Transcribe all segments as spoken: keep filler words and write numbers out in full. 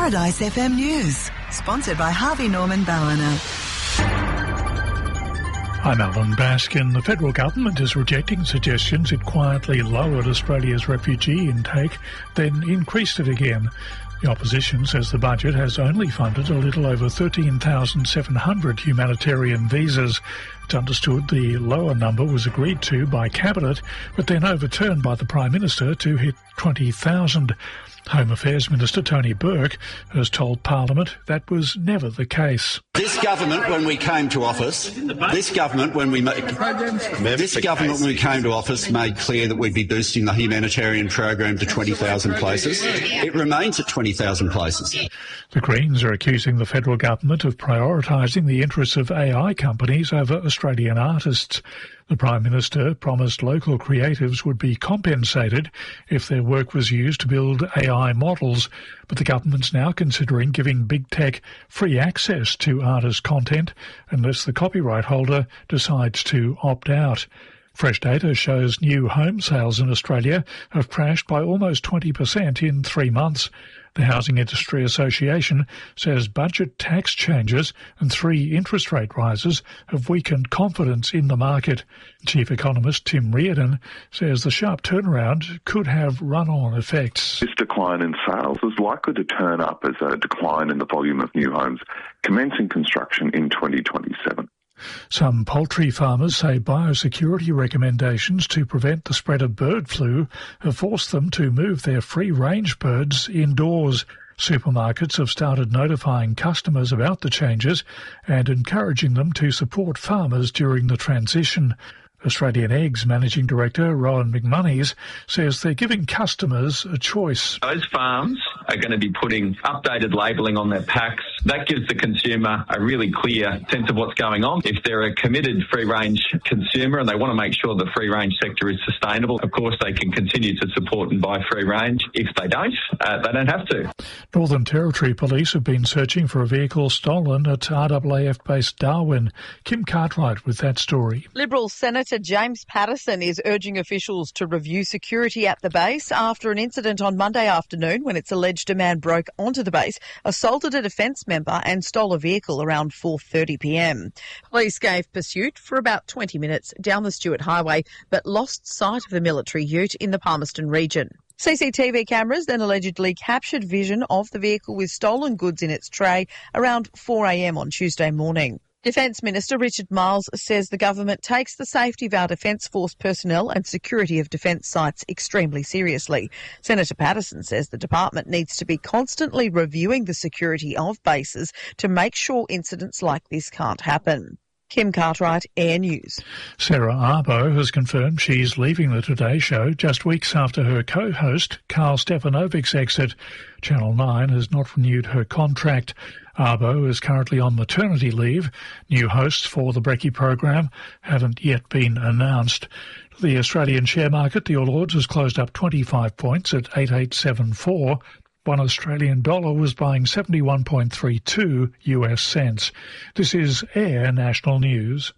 Paradise F M News, sponsored by Harvey Norman Ballina. I'm Alan Baskin. The federal government is rejecting suggestions it quietly lowered Australia's refugee intake, then increased it again. The opposition says the budget has only funded a little over thirteen thousand seven hundred humanitarian visas. It's understood the lower number was agreed to by Cabinet, but then overturned by the Prime Minister to hit twenty thousand. Home Affairs Minister Tony Burke has told Parliament that was never the case. This government, when we came to office, this government, when we made, this government, when we came to office, made clear that we'd be boosting the humanitarian program to twenty thousand places. It remains at twenty thousand places. The Greens are accusing the federal government of prioritising the interests of A I companies over Australian artists. The Prime Minister promised local creatives would be compensated if their work was used to build A I models, but the government's now considering giving big tech free access to artist content unless the copyright holder decides to opt out. Fresh data shows new home sales in Australia have crashed by almost twenty percent in three months. The Housing Industry Association says budget tax changes and three interest rate rises have weakened confidence in the market. Chief Economist Tim Reardon says the sharp turnaround could have run-on effects. This decline in sales is likely to turn up as a decline in the volume of new homes commencing construction in twenty twenty-seven. Some poultry farmers say biosecurity recommendations to prevent the spread of bird flu have forced them to move their free-range birds indoors. Supermarkets have started notifying customers about the changes and encouraging them to support farmers during the transition. Australian Eggs Managing Director Rowan McMonnies says they're giving customers a choice. Those farms are going to be putting updated labelling on their packs. That gives the consumer a really clear sense of what's going on. If they're a committed free-range consumer and they want to make sure the free-range sector is sustainable, of course they can continue to support and buy free-range. If they don't, uh, they don't have to. Northern Territory Police have been searching for a vehicle stolen at R A A F-based Darwin. Kim Cartwright with that story. Liberal Senator James Patterson is urging officials to review security at the base after an incident on Monday afternoon when it's alleged a man broke onto the base, assaulted a defence member and stole a vehicle around four thirty p m. Police gave pursuit for about twenty minutes down the Stewart Highway but lost sight of the military ute in the Palmerston region. C C T V cameras then allegedly captured vision of the vehicle with stolen goods in its tray around four a m on Tuesday morning. Defence Minister Richard Marles says the government takes the safety of our Defence Force personnel and security of defence sites extremely seriously. Senator Patterson says the department needs to be constantly reviewing the security of bases to make sure incidents like this can't happen. Kim Cartwright, Air News. Sarah Arbo has confirmed she's leaving the Today Show just weeks after her co-host, Carl Stefanovic's exit. Channel nine has not renewed her contract. Arbo is currently on maternity leave. New hosts for the Brekkie program haven't yet been announced. The Australian share market, the All Ords, has closed up twenty-five points at eight eight seven four. One Australian dollar was buying seventy-one point three two U S cents. This is Air National News.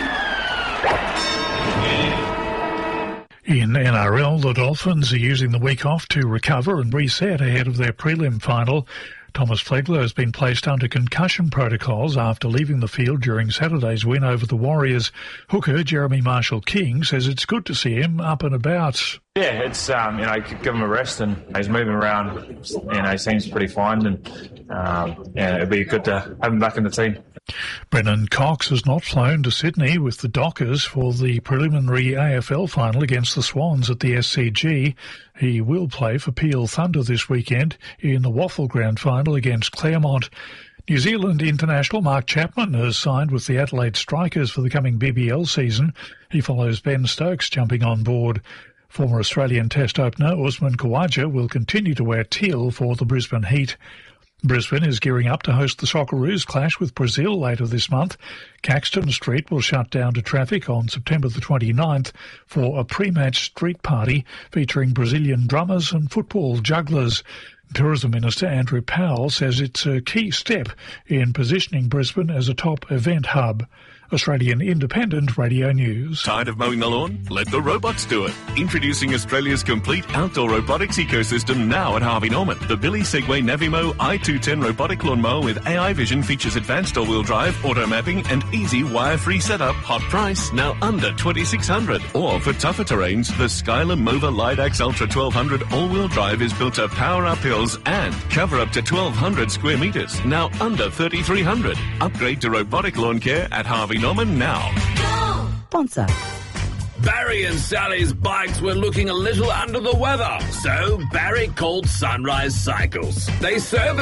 In N R L, the Dolphins are using the week off to recover and reset ahead of their prelim final. Thomas Flegler has been placed under concussion protocols after leaving the field during Saturday's win over the Warriors. Hooker Jeremy Marshall-King says it's good to see him up and about. Yeah, it's, um, you know, give him a rest and he's moving around, you know, he seems pretty fine and, um, yeah, it'd be good to have him back in the team. Brennan Cox has not flown to Sydney with the Dockers for the preliminary A F L final against the Swans at the S C G. He will play for Peel Thunder this weekend in the Waffle Ground final against Claremont. New Zealand international Mark Chapman has signed with the Adelaide Strikers for the coming B B L season. He follows Ben Stokes jumping on board. Former Australian Test opener Usman Khawaja will continue to wear teal for the Brisbane Heat. Brisbane is gearing up to host the Socceroos clash with Brazil later this month. Caxton Street will shut down to traffic on September the twenty-ninth for a pre-match street party featuring Brazilian drummers and football jugglers. Tourism Minister Andrew Powell says it's a key step in positioning Brisbane as a top event hub. Australian Independent Radio News. Tired of mowing the lawn? Let the robots do it. Introducing Australia's complete outdoor robotics ecosystem now at Harvey Norman. The Billy Segway Navimo i two ten robotic lawnmower with A I vision features advanced all-wheel drive, auto mapping and easy wire-free setup. Hot price, now under twenty-six hundred dollars. Or for tougher terrains, the Skylar Mova Lidax Ultra twelve hundred all-wheel drive is built to power up hills and cover up to twelve hundred square metres, now under thirty-three hundred dollars. Upgrade to robotic lawn care at Harvey Norman now. Sponsor. Barry and Sally's bikes were looking a little under the weather, so Barry called Sunrise Cycles. They service